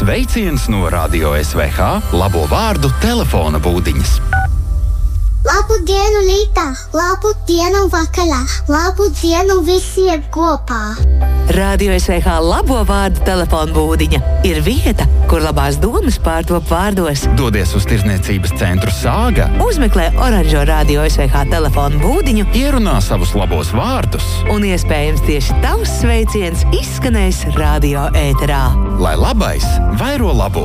Sveiciens no Radio SVH labo vārdu telefona būdiņas. Labu dienu rītā, labu dienu vakarā, labu dienu visiem kopā. Radio SVH labo vārdu telefona būdiņa ir vieta, kur labās domas pārtop vārdos. Dodies uz Tirdzniecības centru Sāga. Uzmeklē oranžo Radio SVH telefona būdiņu, Ierunā savus labos vārdus. un iespējams tieši tavs sveiciens izskanēs radio ēterā. Lai labais vairo labo.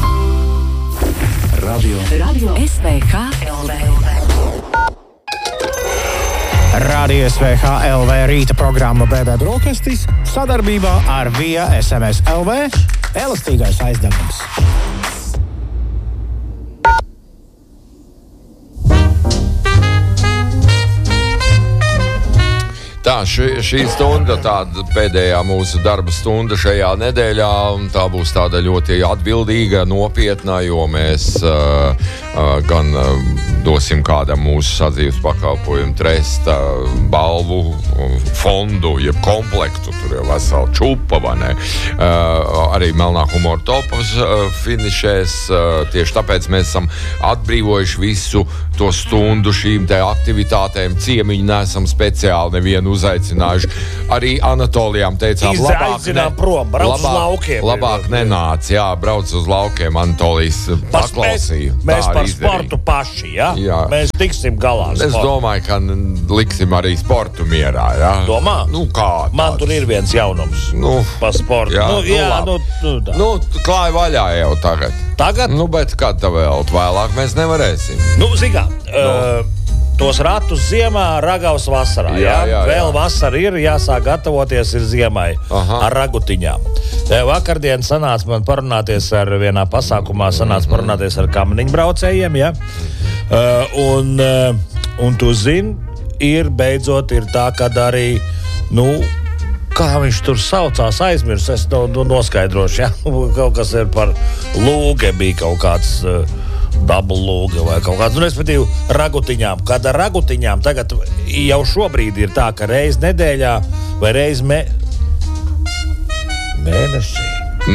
Radio SVH LV. Radio SVH LV rīta programma BB Brokastis sadarbībā ar Via SMS LV elastīgais aizdevums. Tā, šī stunda, tāda pēdējā mūsu darba stunda šajā nedēļā, un tā būs tāda ļoti atbildīga, nopietna, jo mēs gan dosim kādam mūsu sadzīves pakalpojumu tresta balvu fondu, jeb komplektu, tur jau vesela čupa, vai ne? Arī Melnā humora topas finišēs, tieši tāpēc mēs esam atbrīvojuši visu to stundu šīm te aktivitātēm, ciemiņu nesam speciāli nevienu uzaicinājuši. Arī Anatolijām teicām, labāk nenāc, jā, brauc uz laukiem, Anatolijas paklausīja. Mēs par sportu paši, ja? Jā. Mēs tiksim galā. Es domāju, ka liksim arī sportu mierā, jā. Domā? Kā? Man tur ir viens jaunums par sportu. Jā, klāj vaļā jau tagad. Tagad? Bet kad tā vēlāk mēs nevarēsim. Zigā, tos ratus ziemā, ragavs vasarā. Jā. Vēl vasara ir, jāsāk gatavoties ir ziemai. Ar ragutiņām. Vakardien sanāca man parunāties ar vienā pasākumā, ar kamniņbraucējiem, ja? Un tu zini, beidzot ir tā, kad arī, kā viņš tur saucās, aizmirs, es noskaidrošu, ja? Kaut kas ir par lūge, bija kaut kāds dabulūga vai kaut kāds, respektīvi ragutiņām. Kad ar ragutiņām tagad jau šobrīd ir tā, ka reiz nedēļā vai reiz mēnesī.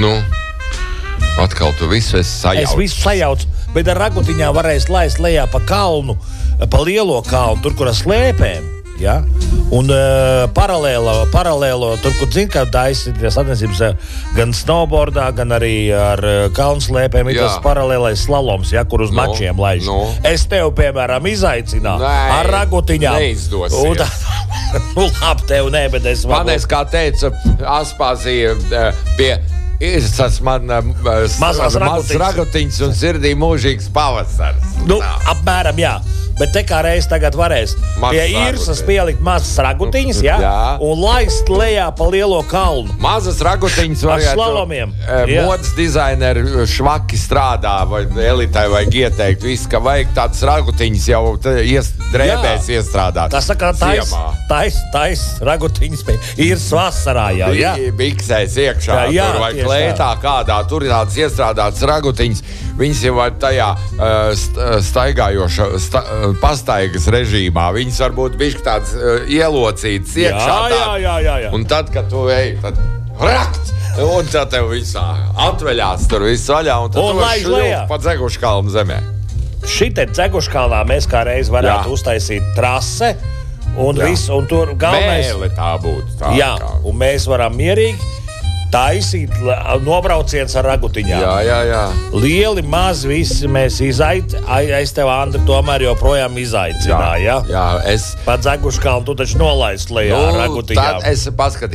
Atkal tu visu esi sajauc. Es visu sajaucu, bet ar ragutiņām varēs laist lejā pa kalnu, pa lielo kalnu, tur, kur ar slēpēm. Ja? Un paralēlo, tur, kur zin, kā taisīties attiecības gan snowboardā, gan arī ar kalnslēpēm, ir tas paralēlais slaloms, ja, kur uz mačiem laiž. Es tev, piemēram, izaicināju ar ragutiņām. Neizdosies. Labi, tev ne, bet es varu. Man, es kā teicu, Aspāzija pie... Ir tas man mazs ragutiņš un sirdī mūžīgs pavasars. Apmēram, jā. Bet te kā reiz tagad varēs pie Irsas pielikt mazas ragutiņas, jā? Un laist lejā pa lielo kalnu. Mazas ragutiņas ar slalomiem. Modas dizaineri švaki strādā, vai elitai vajag ieteikt. Viss, ka vajag tādas ragutiņas jau drēbēs iestrādāt. Tas saka, tais ragutiņas pie Irsas vasarā jau, jā? Biksēs iekšā, tur vai klētā kādā, tur ir tādas iestrādātas ragutiņas. Viņas jau var tajā staigājoša pastaigas režīmā. Viņas varbūt bišķi tādas ielocītas iekšā. Jā. Un tad, kad tu ej, tad rakt! Un tad tev visā atveļās tur viss vaļā. Un tad tu vari šļūt pa Dzeguškalnu zemē. Šite Dzeguškalnā mēs kā reiz varētu uztaisīt trase. Un visu, un tur galvenais... Mēle tā būtu. Jā, un mēs varam mierīgi taisīt nobrauciens ar ragutiņām. Jā. Lieli, mazi visi mēs es tev, Andri, tomēr joprojām izaicināju. Jā, es... Pa Dzeguškalnu tu taču nolaist lejā ar ragutiņām. Tad es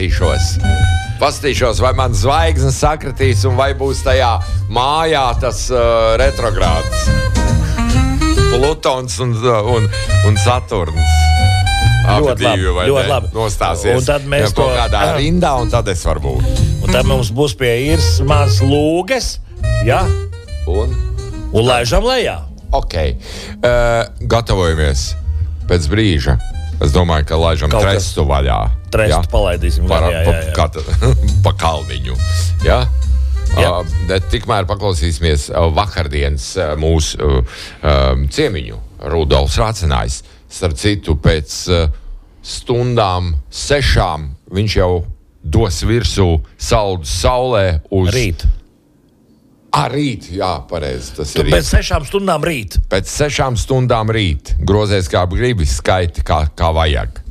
paskatīšos, vai man zvaigznes sakritīs un vai būs tajā mājā tas retrogrāds. Plutons un Saturns. Ļoti labi. Nostāsies un tad mēs kaut kādā rindā, un tad es varu būt. Un tad mums būs pie Irsas mazas lūges, ja? Un laižam lejā. Ok. Gatavojamies pēc brīža. Es domāju, ka laižam trestu vaļā. Trestu palaidīsim vaļā. Pa kalniņu. Ja? Tikmēr paklausīsimies vakardienas mūsu ciemiņu. Rudolfs Racinājs. Starp citu, pēc stundām 6 viņš jau dos virsū saldus saulē uz... Rīt. Rīt, jā, pareizi. Tas ir Pēc 6 stundām rīt. Pēc 6 stundām rīt. Grozies kā gribi, skaiti kā vajag.